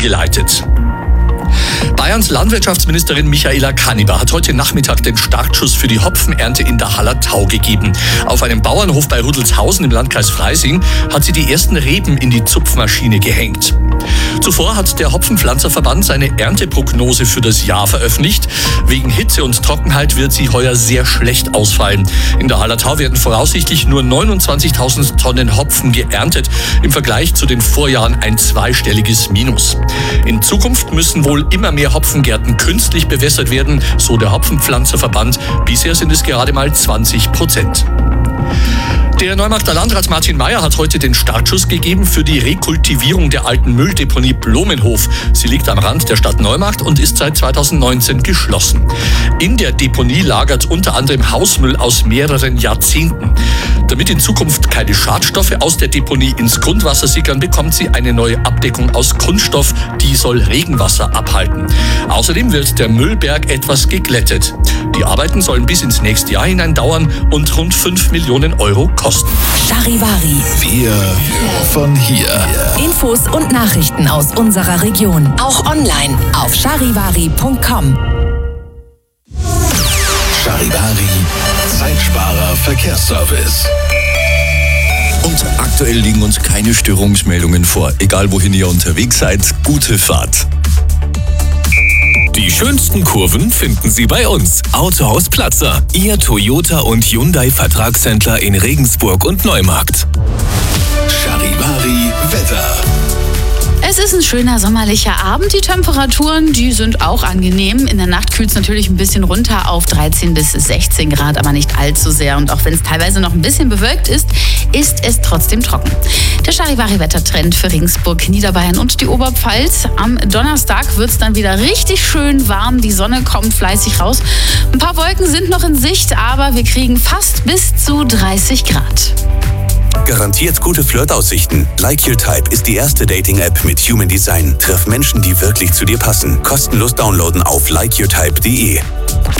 umgeleitet. Bayerns Landwirtschaftsministerin Michaela Kanniber hat heute Nachmittag den Startschuss für die Hopfenernte in der Hallertau gegeben. Auf einem Bauernhof bei Rudolfshausen im Landkreis Freising hat sie die ersten Reben in die Zupfmaschine gehängt. Zuvor hat der Hopfenpflanzerverband seine Ernteprognose für das Jahr veröffentlicht. Wegen Hitze und Trockenheit wird sie heuer sehr schlecht ausfallen. In der Hallertau werden voraussichtlich nur 29.000 Tonnen Hopfen geerntet. Im Vergleich zu den Vorjahren ein zweistelliges Minus. In Zukunft müssen wohl immer mehr Hopfengärten künstlich bewässert werden, so der Hopfenpflanzerverband. Bisher sind es gerade mal 20%. Der Neumarkter Landrat Martin Mayer hat heute den Startschuss gegeben für die Rekultivierung der alten Mülldeponie Blumenhof. Sie liegt am Rand der Stadt Neumarkt und ist seit 2019 geschlossen. In der Deponie lagert unter anderem Hausmüll aus mehreren Jahrzehnten. Damit in Zukunft keine Schadstoffe aus der Deponie ins Grundwasser sickern, bekommt sie eine neue Abdeckung aus Kunststoff, die soll Regenwasser abhalten. Außerdem wird der Müllberg etwas geglättet. Die Arbeiten sollen bis ins nächste Jahr hinein dauern und rund 5 Millionen Euro kosten. Charivari. Wir von hier. Infos und Nachrichten aus unserer Region. Auch online auf charivari.com. Charivari, Zeitsparer Verkehrsservice. Und aktuell liegen uns keine Störungsmeldungen vor. Egal wohin ihr unterwegs seid, gute Fahrt. Die schönsten Kurven finden Sie bei uns. Autohaus Platzer, Ihr Toyota und Hyundai Vertragshändler in Regensburg und Neumarkt. Charivari Wetter. Es ist ein schöner sommerlicher Abend. Die Temperaturen, die sind auch angenehm. In der Nacht kühlt es natürlich ein bisschen runter auf 13 bis 16 Grad, aber nicht allzu sehr. Und auch wenn es teilweise noch ein bisschen bewölkt ist, ist es trotzdem trocken. Der Charivari-Wettertrend für Regensburg, Niederbayern und die Oberpfalz. Am Donnerstag wird es dann wieder richtig schön warm. Die Sonne kommt fleißig raus. Ein paar Wolken sind noch in Sicht, aber wir kriegen fast bis zu 30 Grad. Garantiert gute Flirtaussichten. Like Your Type ist die erste Dating-App mit Human Design. Triff Menschen, die wirklich zu dir passen. Kostenlos downloaden auf likeyourtype.de.